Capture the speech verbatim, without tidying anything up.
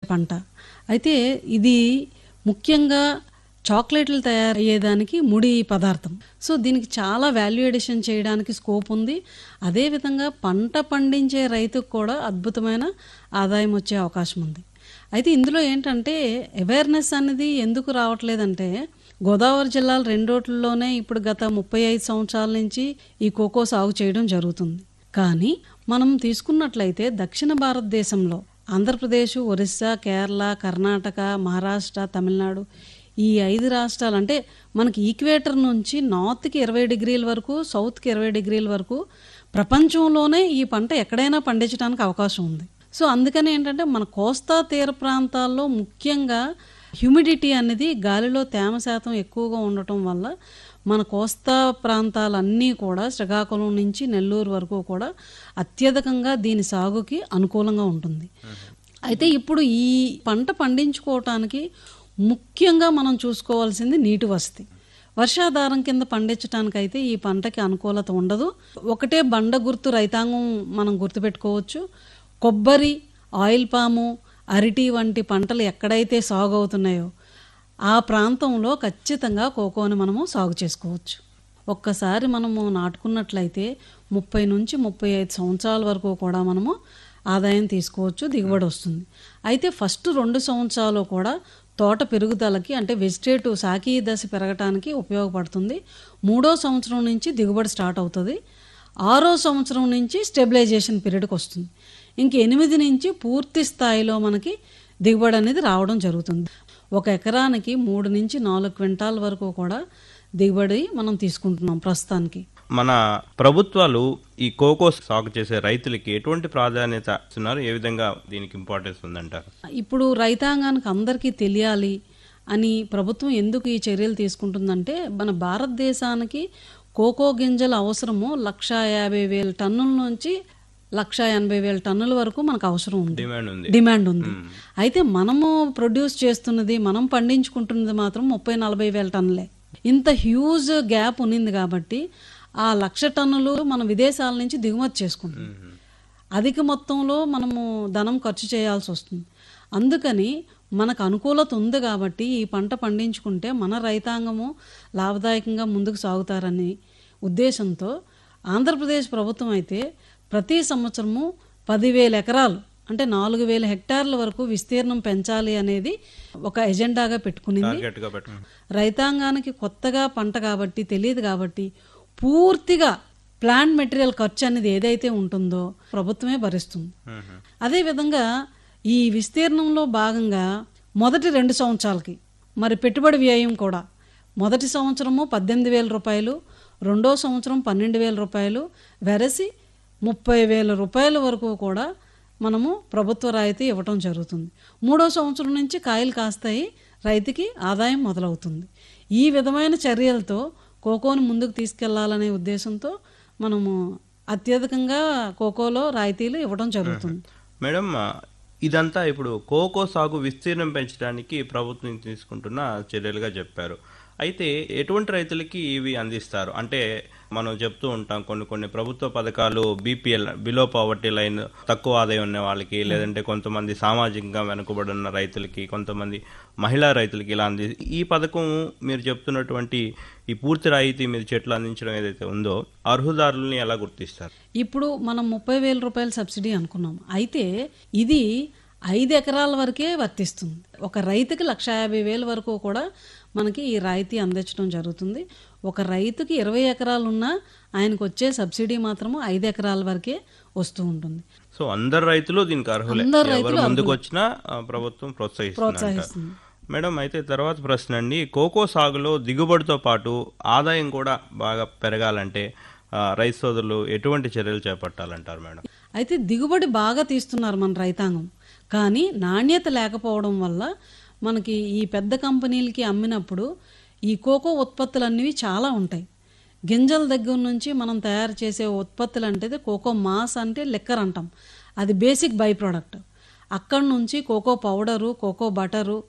పంట. అయితే ఇది ముఖ్యంగా చాక్లెట్లు తయారయ్యేదానికి ముడి పదార్థం. సో దీనికి చాలా వాల్యూ ఎడిషన్ చేయడానికి స్కోప్ ఉంది. అదేవిధంగా పంట పండించే రైతుకు కూడా అద్భుతమైన ఆదాయం వచ్చే అవకాశం ఉంది. అయితే ఇందులో ఏంటంటే అవేర్నెస్ అనేది ఎందుకు రావట్లేదంటే, గోదావరి జిల్లాల రెండోట్లలోనే ఇప్పుడు గత ముప్పై ఐదు సంవత్సరాల నుంచి ఈ కోకో సాగు చేయడం జరుగుతుంది. కానీ మనం తీసుకున్నట్లయితే దక్షిణ భారతదేశంలో ఆంధ్రప్రదేశ్, ఒరిస్సా, కేరళ, కర్ణాటక, మహారాష్ట్ర, తమిళనాడు ఈ ఐదు రాష్ట్రాలు అంటే మనకి ఈక్వేటర్ నుంచి నార్త్కి ఇరవై డిగ్రీల వరకు, సౌత్కి ఇరవై డిగ్రీల వరకు ప్రపంచంలోనే ఈ పంట ఎక్కడైనా పండించడానికి అవకాశం ఉంది. సో అందుకని ఏంటంటే మన కోస్తా తీర ప్రాంతాల్లో ముఖ్యంగా హ్యూమిడిటీ అనేది, గాలిలో తేమ శాతం ఎక్కువగా ఉండటం వల్ల మన కోస్తా ప్రాంతాలన్నీ కూడా శ్రీకాకుళం నుంచి నెల్లూరు వరకు కూడా అత్యధికంగా దీని సాగుకి అనుకూలంగా ఉంటుంది. అయితే ఇప్పుడు ఈ పంట పండించుకోవటానికి ముఖ్యంగా మనం చూసుకోవాల్సింది నీటి వసతి. వర్షాధారం కింద పండించడానికైతే ఈ పంటకి అనుకూలత ఉండదు. ఒకటే బండ గుర్తు రైతాంగం మనం గుర్తుపెట్టుకోవచ్చు. కొబ్బరి, ఆయిల్ పాము, అరటి వంటి పంటలు ఎక్కడైతే సాగు అవుతున్నాయో ఆ ప్రాంతంలో ఖచ్చితంగా కోకోని మనము సాగు చేసుకోవచ్చు. ఒక్కసారి మనము నాటుకున్నట్లయితే ముప్పై నుంచి ముప్పై ఐదు సంవత్సరాల వరకు కూడా మనము ఆదాయం తీసుకోవచ్చు, దిగుబడి వస్తుంది. అయితే ఫస్ట్ రెండు సంవత్సరాలు కూడా తోట పెరుగుదలకి అంటే వెజిటేటివ్ సాకి దశ పెరగటానికి ఉపయోగపడుతుంది. మూడో సంవత్సరం నుంచి దిగుబడి స్టార్ట్ అవుతుంది. ఆరో సంవత్సరం నుంచి స్టెబిలైజేషన్ పీరియడ్కి వస్తుంది. ఇంక ఎనిమిది నుంచి పూర్తి స్థాయిలో మనకి దిగుబడి అనేది రావడం జరుగుతుంది. ఒక ఎకరానికి మూడు నుంచి నాలుగు క్వింటాల వరకు కూడా దిగుబడి మనం తీసుకుంటున్నాం ప్రస్తుతానికి. మన ప్రభుత్వాలు ఈ కోకో సాగు చేసే రైతులకి ఎటువంటి ప్రాధాన్యత ఇస్తున్నారు? ఏ విధంగా దీనికి ఇంపార్టెన్స్ ఉందంటారు? ఇప్పుడు రైతాంగానికి అందరికీ తెలియాలి అని ప్రభుత్వం ఎందుకు ఈ చర్యలు తీసుకుంటుందంటే, మన భారతదేశానికి కోకో గింజల అవసరము లక్ష యాభై వేల టన్నుల నుంచి లక్ష ఎనభై వేల టన్నుల వరకు మనకు అవసరం ఉంది, డిమాండ్ ఉంది. అయితే మనము ప్రొడ్యూస్ చేస్తున్నది, మనం పండించుకుంటున్నది మాత్రం ముప్పై నలభై వేల టన్నులే. ఇంత హ్యూజ్ గ్యాప్ ఉన్నింది కాబట్టి ఆ లక్ష టన్నులు మనం విదేశాల నుంచి దిగుమతి చేసుకుంటాం. అధిక మొత్తంలో మనము ధనం ఖర్చు చేయాల్సి వస్తుంది. అందుకని మనకు అనుకూలత ఉంది కాబట్టి ఈ పంట పండించుకుంటే మన రైతాంగము లాభదాయకంగా ముందుకు సాగుతారని ఉద్దేశంతో ఆంధ్రప్రదేశ్ ప్రభుత్వం అయితే ప్రతి సంవత్సరము పదివేల ఎకరాలు అంటే నాలుగు వేల హెక్టార్ల వరకు విస్తీర్ణం పెంచాలి అనేది ఒక ఎజెండాగా పెట్టుకునింది. రైతాంగానికి కొత్తగా పంట కాబట్టి తెలియదు కాబట్టి పూర్తిగా ప్లాంట్ మెటీరియల్ ఖర్చు అనేది ఏదైతే ఉంటుందో ప్రభుత్వమే భరిస్తుంది. అదేవిధంగా ఈ విస్తీర్ణంలో భాగంగా మొదటి రెండు సంవత్సరాలకి మరి పెట్టుబడి వ్యయం కూడా మొదటి సంవత్సరము పద్దెనిమిది వేల రూపాయలు, రెండో సంవత్సరం పన్నెండు వేల రూపాయలు, వెరసి ముప్పై వేల రూపాయల వరకు కూడా మనము ప్రభుత్వ రాయితీ ఇవ్వటం జరుగుతుంది. మూడో సంవత్సరం నుంచి కాయలు కాస్తాయి, రైతుకి ఆదాయం మొదలవుతుంది. ఈ విధమైన చర్యలతో కోకోను ముందుకు తీసుకెళ్లాలనే ఉద్దేశంతో మనము అత్యధికంగా కోకోలో రాయితీలు ఇవ్వడం జరుగుతుంది. మేడం, ఇదంతా ఇప్పుడు కోకో సాగు విస్తీర్ణం పెంచడానికి ప్రభుత్వం తీసుకుంటున్న చర్యలుగా చెప్పారు. అయితే ఎటువంటి రైతులకి ఇవి అందిస్తారు? అంటే మనం చెప్తూ ఉంటాం కొన్ని కొన్ని ప్రభుత్వ పథకాలు బీపీఎల్, బిలో పావర్టీ లైన్, తక్కువ ఆదాయం ఉన్న వాళ్ళకి, లేదంటే కొంతమంది సామాజికంగా వెనుకబడి ఉన్న రైతులకి, కొంతమంది మహిళా రైతులకి ఇలా అంది. ఈ పథకం మీరు చెప్తున్నటువంటి ఈ పూర్తి రాయితీ మీరు చెట్లు అందించడం ఏదైతే ఉందో అర్హుదారులని ఎలా గుర్తిస్తారు? ఇప్పుడు మనం ముప్పై వేల రూపాయల సబ్సిడీ అనుకున్నాం. అయితే ఇది ఐదు ఎకరాల వరకే వర్తిస్తుంది. ఒక రైతుకి లక్ష యాభై వేల వరకు కూడా మనకి ఈ రాయితీ అందించడం జరుగుతుంది. ఒక రైతుకి ఇరవై ఎకరాలు ఉన్నా ఆయనకు వచ్చే సబ్సిడీ మాత్రము ఐదు ఎకరాల వరకే వస్తూ ఉంటుంది. సో అందరు రైతులు దీనికి అర్హులే, ఎవరు ముందుకు వచ్చినా ప్రభుత్వం ప్రోత్సహిస్తుంది. మేడం, అయితే తర్వాత ప్రశ్న అండి, కోకో సాగులో దిగుబడితో పాటు ఆదాయం కూడా బాగా పెరగాలంటే రైతు సోదరులు ఎటువంటి చర్యలు చేపట్టాలంటారు మేడం? అయితే దిగుబడి బాగా తీస్తున్నారు మన రైతాంగం, కానీ నాణ్యత లేకపోవడం వల్ల మనకి ఈ పెద్ద కంపెనీలకి అమ్మినప్పుడు ఈ కోకో ఉత్పత్తులు అనేవి చాలా ఉంటాయి. గింజల దగ్గర నుంచి మనం తయారు చేసే ఉత్పత్తులు అంటే కోకో మాస్ అంటే లెక్కర్ అంటాం, అది బేసిక్ బై ప్రోడక్ట్. అక్కడ నుంచి కోకో పౌడరు, కోకో బటరు,